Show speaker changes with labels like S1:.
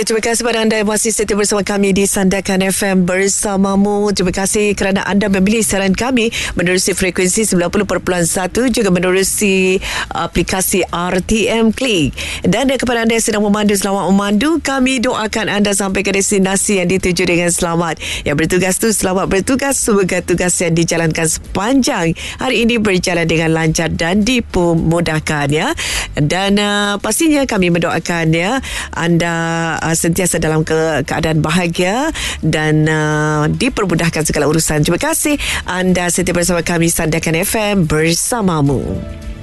S1: Okey, terima kasih kepada anda yang masih setia bersama kami di Sandakan FM bersamamu. Terima kasih kerana anda memilih siaran kami menerusi frekuensi 90.1 juga menerusi aplikasi RTM Klik. Dan kepada anda yang sedang memandu, selamat memandu. Kami doakan anda sampai ke destinasi yang dituju dengan selamat. Yang bertugas tu selamat bertugas. Semoga tugas yang dijalankan sepanjang hari ini berjalan dengan lancar dan dimudahkan ya. Dan pastinya kami mendoakan ya anda sentiasa dalam keadaan bahagia dan dipermudahkan segala urusan. Terima kasih anda setia bersama kami Sandakan FM bersamamu.